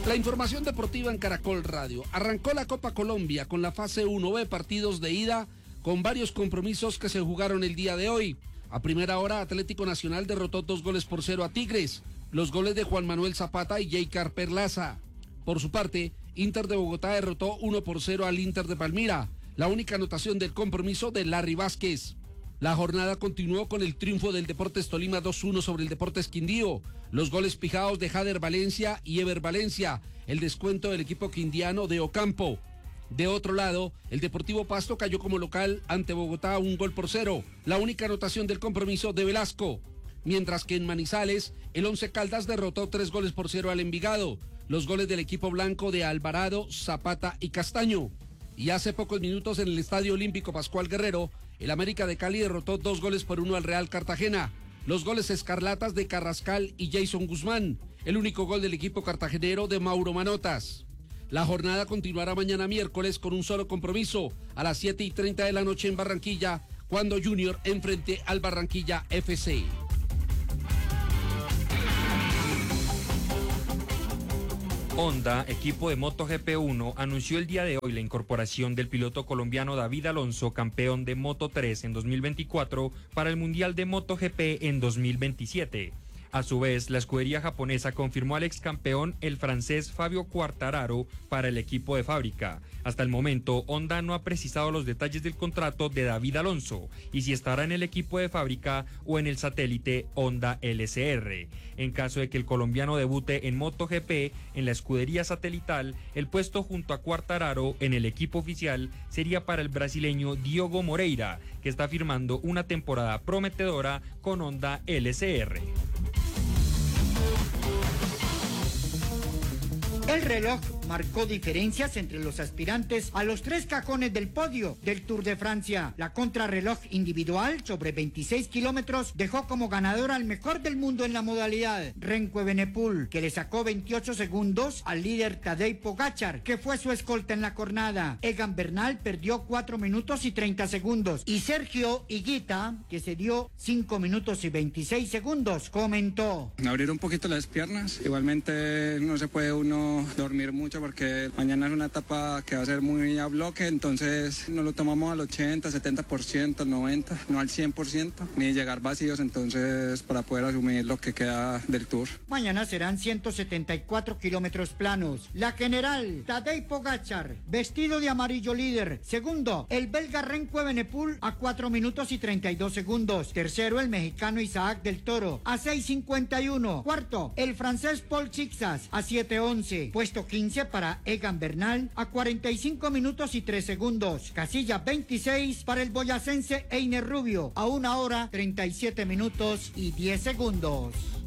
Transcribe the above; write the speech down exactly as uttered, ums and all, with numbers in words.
La información deportiva en Caracol Radio. Arrancó la Copa Colombia con la fase uno B, partidos de ida con varios compromisos que se jugaron el día de hoy. A primera hora, Atlético Nacional derrotó dos goles por cero a Tigres. Los goles de Juan Manuel Zapata y Jaycar Perlaza. Por su parte, Inter de Bogotá derrotó uno por cero al Inter de Palmira. La única anotación del compromiso de Larry Vázquez. La jornada continuó con el triunfo del Deportes Tolima dos uno sobre el Deportes Quindío. Los goles pijados de Jader Valencia y Ever Valencia. El descuento del equipo quindiano de Ocampo. De otro lado, el Deportivo Pasto cayó como local ante Bogotá un gol por cero. La única anotación del compromiso de Velasco. Mientras que en Manizales, el Once Caldas derrotó tres goles por cero al Envigado. Los goles del equipo blanco de Alvarado, Zapata y Castaño. Y hace pocos minutos en el Estadio Olímpico Pascual Guerrero, el América de Cali derrotó dos goles por uno al Real Cartagena. Los goles escarlatas de Carrascal y Jason Guzmán. El único gol del equipo cartagenero de Mauro Manotas. La jornada continuará mañana miércoles con un solo compromiso, a las siete y treinta de la noche en Barranquilla, cuando Junior enfrente al Barranquilla F C. Honda, equipo de MotoGP uno, anunció el día de hoy la incorporación del piloto colombiano David Alonso, campeón de Moto tres en dos mil veinticuatro, para el Mundial de MotoGP en dos mil veintisiete. A su vez, la escudería japonesa confirmó al ex campeón, el francés Fabio Quartararo, para el equipo de fábrica. Hasta el momento, Honda no ha precisado los detalles del contrato de David Alonso y si estará en el equipo de fábrica o en el satélite Honda L C R. En caso de que el colombiano debute en MotoGP en la escudería satelital, el puesto junto a Quartararo en el equipo oficial sería para el brasileño Diogo Moreira, que está firmando una temporada prometedora con Honda L C R. El reloj marcó diferencias entre los aspirantes a los tres cajones del podio del Tour de Francia. La contrarreloj individual sobre veintiséis kilómetros dejó como ganador al mejor del mundo en la modalidad, Remco Evenepoel, que le sacó veintiocho segundos al líder Tadej Pogačar, que fue su escolta en la jornada. Egan Bernal perdió cuatro minutos y treinta segundos y Sergio Higuita, que se dio cinco minutos y veintiséis segundos, comentó: abrir un poquito las piernas, igualmente no se puede uno dormir mucho porque mañana es una etapa que va a ser muy a bloque, entonces no lo tomamos al ochenta, setenta por ciento, noventa, no al cien por ciento, ni llegar vacíos, entonces para poder asumir lo que queda del Tour. Mañana serán ciento setenta y cuatro kilómetros planos. La general Tadej Pogačar, vestido de amarillo, líder. Segundo, el belga Remco Evenepoel a cuatro minutos y treinta y dos segundos. Tercero, el mexicano Isaac del Toro a seis cincuenta y uno. Cuarto, el francés Paul Chixas a siete once. Puesto quince para Egan Bernal a cuarenta y cinco minutos y tres segundos. Casilla veintiséis para el boyacense Einer Rubio a una hora treinta y siete minutos y diez segundos.